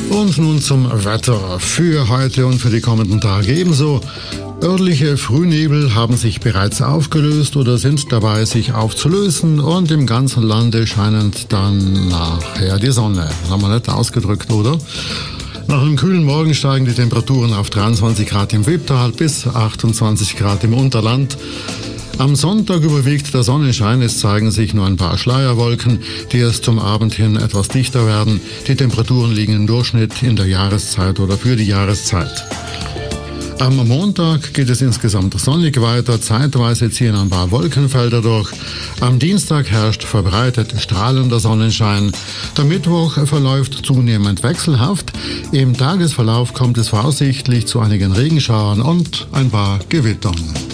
Und nun zum Wetter für heute und für die kommenden Tage ebenso. Örtliche Frühnebel haben sich bereits aufgelöst oder sind dabei, sich aufzulösen, und im ganzen Lande scheint dann nachher die Sonne. Das haben wir nicht ausgedrückt, oder? Nach einem kühlen Morgen steigen die Temperaturen auf 23 Grad im Webtal bis 28 Grad im Unterland. Am Sonntag überwiegt der Sonnenschein, es zeigen sich nur ein paar Schleierwolken, die erst zum Abend hin etwas dichter werden. Die Temperaturen liegen im Durchschnitt in der Jahreszeit oder für die Jahreszeit. Am Montag geht es insgesamt sonnig weiter, zeitweise ziehen ein paar Wolkenfelder durch. Am Dienstag herrscht verbreitet strahlender Sonnenschein. Der Mittwoch verläuft zunehmend wechselhaft. Im Tagesverlauf kommt es voraussichtlich zu einigen Regenschauern und ein paar Gewittern.